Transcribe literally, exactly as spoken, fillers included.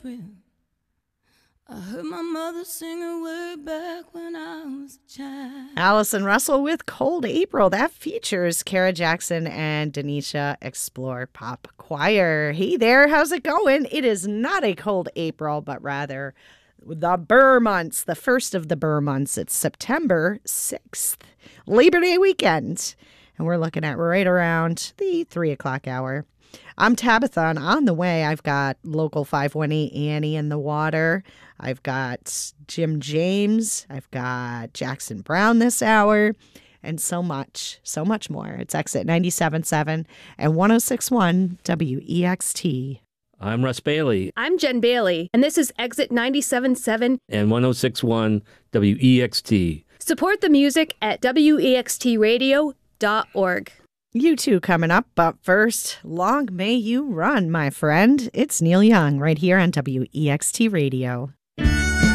April. I heard my mother sing her way back when I was a child. Allison Russell with Cold April. That features Kara Jackson and Denisha Explore Pop Choir. Hey there, how's it going? It is not a cold April, but rather the Burr months, the first of the Burr months. It's September sixth, Labor Day weekend. And we're looking at right around the three o'clock hour. I'm Tabitha, and on the way, I've got Local five one eight Annie in the water. I've got Jim James. I've got Jackson Brown this hour, and so much, so much more. It's Exit ninety-seven point seven and one oh six point one W E X T. I'm Russ Bailey. I'm Jen Bailey, and this is Exit ninety-seven point seven and one oh six point one W E X T. Support the music at W E X T radio dot org. You two coming up, but first, long may you run, my friend. It's Neil Young right here on W E X T Radio.